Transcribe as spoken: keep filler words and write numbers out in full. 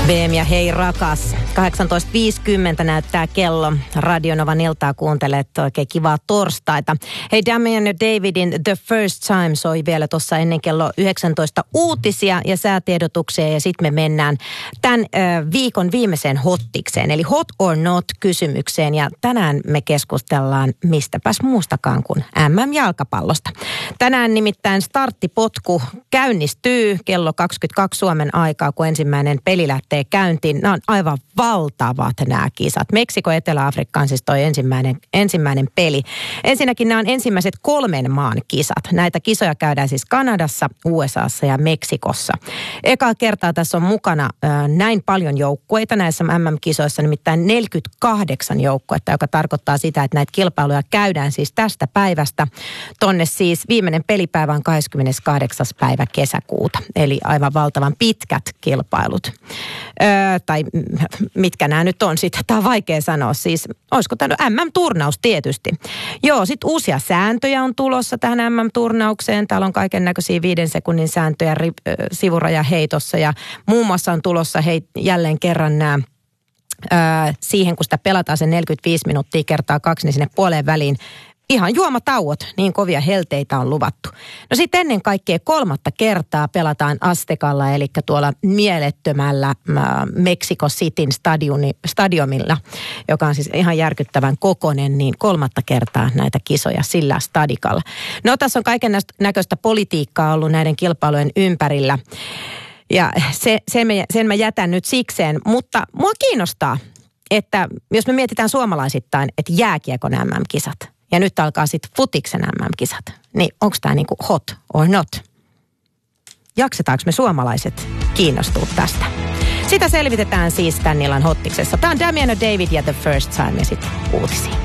B M ja hei rakas. kahdeksantoista viisikymmentä näyttää kello. Radionovan iltaa kuuntelet, oikein kivaa torstaita. Hei, Damian ja Davidin The First Time soi vielä tuossa ennen kello yhdeksäntoista uutisia ja säätiedotuksia. Ja sitten me mennään tämän äh, viikon viimeiseen hottikseen, eli hot or not kysymykseen. Ja tänään me keskustellaan mistäpäs muustakaan kuin M M-jalkapallosta. Tänään nimittäin starttipotku käynnistyy kello kaksikymmentäkaksi Suomen aikaa, kun ensimmäinen peli lähtee käyntiin. Nämä on aivan valtavat nämä kisat. Meksiko, Etelä-Afrikka on siis toi ensimmäinen, ensimmäinen peli. Ensinnäkin nämä on ensimmäiset kolmen maan kisat. Näitä kisoja käydään siis Kanadassa, U S A:ssa ja Meksikossa. Ekaa kertaa tässä on mukana äh, näin paljon joukkueita näissä M M-kisoissa, nimittäin neljäkymmentäkahdeksan joukkuetta, joka tarkoittaa sitä, että näitä kilpailuja käydään siis tästä päivästä. Tonne siis viimeinen pelipäivä on kahdeskymmeneskahdeksas päivä kesäkuuta, eli aivan valtavan pitkät kilpailut. Öö, tai mitkä nämä nyt on sitten, tämä on vaikea sanoa. Siis, olisiko tämä M M-turnaus tietysti. Joo, sitten uusia sääntöjä on tulossa tähän M M-turnaukseen. Täällä on kaiken näköisiä viiden sekunnin sääntöjä ri- sivurajaheitossa ja muun muassa on tulossa hei, jälleen kerran nämä öö, siihen, kun sitä pelataan sen neljäkymmentäviisi minuuttia kertaa kaksi, niin sinne puoleen väliin ihan juomatauot, niin kovia helteitä on luvattu. No sitten ennen kaikkea kolmatta kertaa pelataan Aztecalla, eli tuolla mielettömällä äh, Mexico Cityn stadioni, stadionilla, joka on siis ihan järkyttävän kokoinen, niin kolmatta kertaa näitä kisoja sillä stadikalla. No tässä on kaiken näköistä politiikkaa ollut näiden kilpailujen ympärillä, ja se, sen, mä, sen mä jätän nyt sikseen, mutta mua kiinnostaa, että jos me mietitään suomalaisittain, että jääkiekon M M-kisat, ja nyt alkaa sitten futiksen M M-kisat. Niin onko tämä niinku hot or not? Jaksetaanko me suomalaiset kiinnostua tästä? Sitä selvitetään siis tän illan hottiksessa. Tämä on Damian ja David ja The First Time ja sitten uutisia.